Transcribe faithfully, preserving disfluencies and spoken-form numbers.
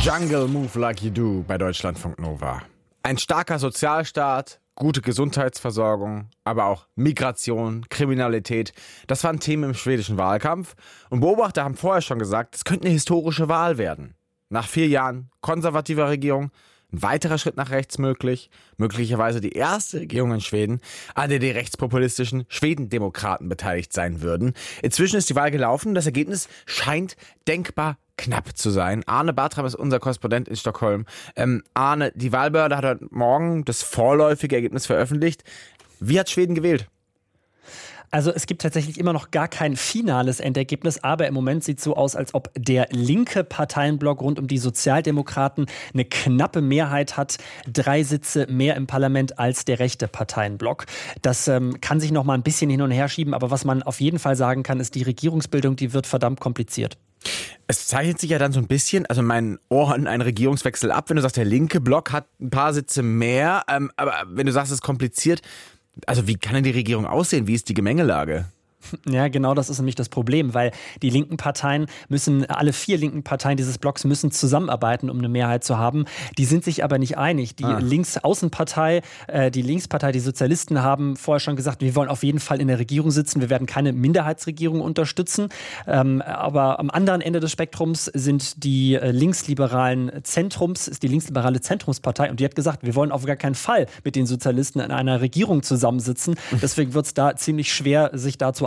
Jungle Move Like You Do bei Deutschlandfunk Nova. Ein starker Sozialstaat, gute Gesundheitsversorgung, aber auch Migration, Kriminalität. Das waren Themen im schwedischen Wahlkampf. Und Beobachter haben vorher schon gesagt, es könnte eine historische Wahl werden. Nach vier Jahren konservativer Regierung, ein weiterer Schritt nach rechts möglich, möglicherweise die erste Regierung in Schweden, an der die rechtspopulistischen Schwedendemokraten beteiligt sein würden. Inzwischen ist die Wahl gelaufen, das Ergebnis scheint denkbar knapp zu sein. Arne Bartram ist unser Korrespondent in Stockholm. Ähm, Arne, die Wahlbehörde hat heute Morgen das vorläufige Ergebnis veröffentlicht. Wie hat Schweden gewählt? Also es gibt tatsächlich immer noch gar kein finales Endergebnis, aber im Moment sieht es so aus, als ob der linke Parteienblock rund um die Sozialdemokraten eine knappe Mehrheit hat, drei Sitze mehr im Parlament als der rechte Parteienblock. Das ähm, kann sich noch mal ein bisschen hin und her schieben, aber was man auf jeden Fall sagen kann, ist, die Regierungsbildung, die wird verdammt kompliziert. Es zeichnet sich ja dann so ein bisschen, also in meinen Ohren, ein Regierungswechsel ab, wenn du sagst, der linke Block hat ein paar Sitze mehr, ähm, aber wenn du sagst, es ist kompliziert, also wie kann denn die Regierung aussehen? Wie ist die Gemengelage? Ja, genau, das ist nämlich das Problem, weil die linken Parteien müssen, alle vier linken Parteien dieses Blocks müssen zusammenarbeiten, um eine Mehrheit zu haben. Die sind sich aber nicht einig. Die ah. Linksaußenpartei, äh, die Linkspartei, die Sozialisten haben vorher schon gesagt, wir wollen auf jeden Fall in der Regierung sitzen, wir werden keine Minderheitsregierung unterstützen. Ähm, aber am anderen Ende des Spektrums sind die äh, linksliberalen Zentrums, ist die linksliberale Zentrumspartei und die hat gesagt, wir wollen auf gar keinen Fall mit den Sozialisten in einer Regierung zusammensitzen. Deswegen wird es da ziemlich schwer, sich dazu